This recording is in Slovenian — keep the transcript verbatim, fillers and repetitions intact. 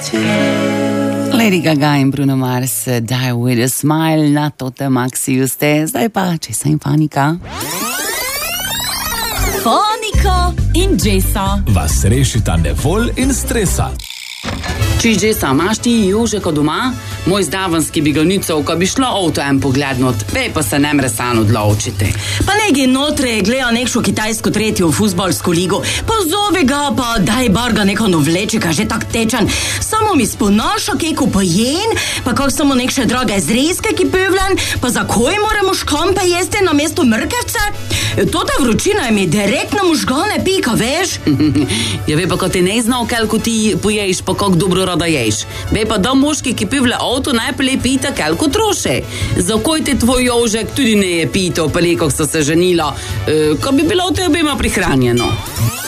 Lady Gaga in Bruno Mars, Die With A Smile na Tote Maxiju ste. Zdaj pa, če sem Fanika. Fanika in Jessa vas rešita nevolj in stresa. Čiž Jessa, imaš ti Jožeka doma? Moj zdavanski bi ga nicov, ko bi šlo avto en poglednot, vej pa se nemre san odločiti. Pa negi notre gleda nekšo kitajsko tretjo fuzbalsko ligo, pa zove ga, pa daj bar ga neko novlečeka, že tak tečan. Samo mi sponaša keko pojen, pa kak samo nekše drage zrezke ki pevljan, pa za koj moramo škampe jesti na mesto mrkevce? Tota vročina je mi direktno možgane pika, veš? Ja, vej pa, ko ti ne znal, kelko ti poješ, pa kak dobro rada ješ. Vej pa, da moški, ki pivle avto, najprej pita, kelko troše. Zakoj te tvoj Jožek tudi ne je pito, pa lekog sta se ženila, e, ko bi bilo v tebema prihranjeno.